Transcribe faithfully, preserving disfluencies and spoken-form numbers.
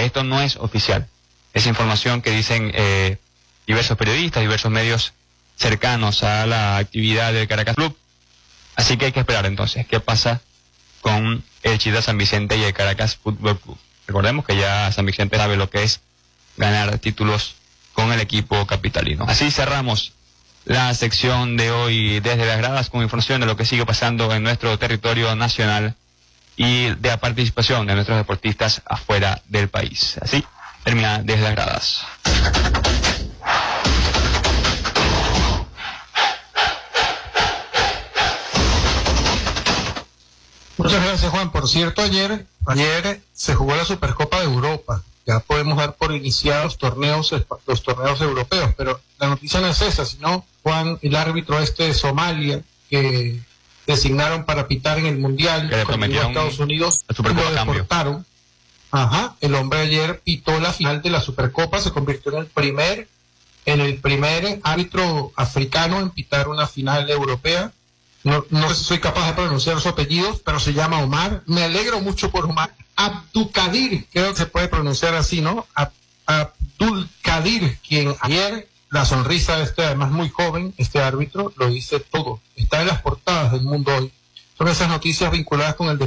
que esto no es oficial. Es información que dicen eh, diversos periodistas, diversos medios cercanos a la actividad del Caracas Club. Así que hay que esperar entonces qué pasa con el Chita San Vicente y el Caracas Fútbol Club. Recordemos que ya San Vicente sabe lo que es ganar títulos con el equipo capitalino. Así cerramos la sección de hoy desde las gradas con información de lo que sigue pasando en nuestro territorio nacional y de la participación de nuestros deportistas afuera del país. Así termina desde las gradas. Muchas gracias, Juan. Por cierto, ayer, ayer se jugó la Supercopa de Europa. Ya podemos dar por iniciados los torneos, los torneos europeos, pero la noticia no es esa, sino, Juan, el árbitro este de Somalia, que designaron para pitar en el Mundial con Estados Unidos, y lo deportaron. Ajá, el hombre ayer pitó la final de la Supercopa, se convirtió en el primer, en el primer árbitro africano en pitar una final europea. No, no sé si soy capaz de pronunciar su apellido, pero se llama Omar. Me alegro mucho por Omar. Abdulkadir, creo que se puede pronunciar así, ¿no? Ab- Abdulkadir, quien ayer, la sonrisa de este, además muy joven, este árbitro, lo dice todo. Está en las portadas del Mundo Hoy. Son esas noticias vinculadas con el